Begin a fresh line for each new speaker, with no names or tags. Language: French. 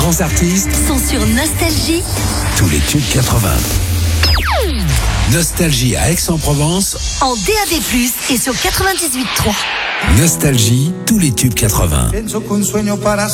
grands artistes
sont sur Nostalgie.
Tous les tubes 80. Nostalgie à Aix-en-Provence
en DAB+, et sur 98.3.
Nostalgie, tous les tubes 80.
Pienso que un sueño para